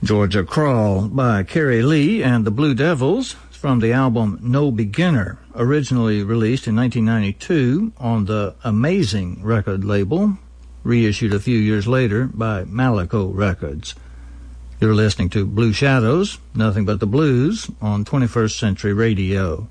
Georgia Crawl by Carrie Lee and the Blue Devils from the album No Beginner, originally released in 1992 on the Amazing record label, reissued a few years later by Malaco Records. You're listening to Blue Shadows, Nothing But the Blues, on 21st Century Radio.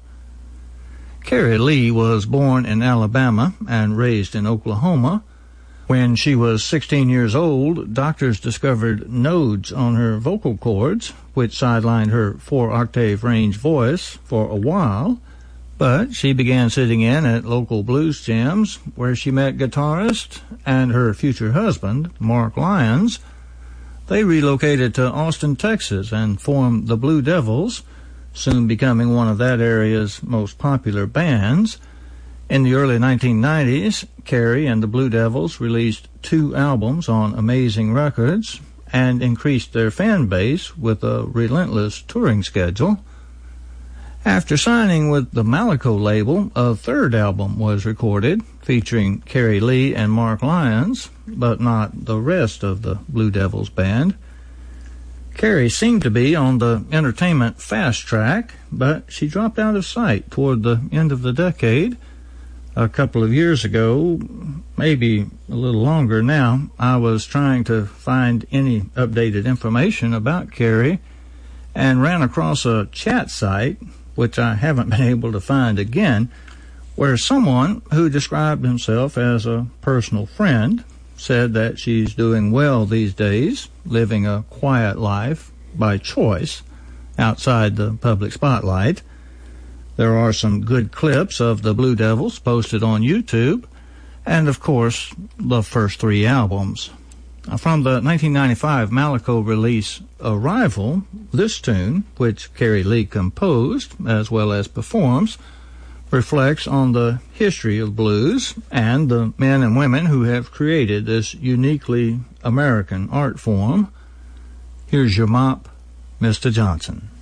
Carrie Lee was born in Alabama and raised in Oklahoma. When she was 16 years old, doctors discovered nodes on her vocal cords, which sidelined her 4-octave range voice for a while, but she began sitting in at local blues jams where she met guitarist and her future husband, Mark Lyons. They relocated to Austin, Texas, and formed the Blue Devils, soon becoming one of that area's most popular bands. In the early 1990s, Carrie and the Blue Devils released 2 albums on Amazing Records and increased their fan base with a relentless touring schedule. After signing with the Malaco label, a 3rd album was recorded featuring Carrie Lee and Mark Lyons, but not the rest of the Blue Devils band. Carrie seemed to be on the entertainment fast track, but she dropped out of sight toward the end of the decade. A couple of years ago, maybe a little longer now, I was trying to find any updated information about Carrie and ran across a chat site, which I haven't been able to find again, where someone who described himself as a personal friend said that she's doing well these days, living a quiet life by choice outside the public spotlight. There are some good clips of the Blue Devils posted on YouTube, and of course, the first 3 albums. From the 1995 Malaco release Arrival, this tune, which Carrie Lee composed as well as performs, reflects on the history of blues and the men and women who have created this uniquely American art form. Here's your mop, Mr. Johnson.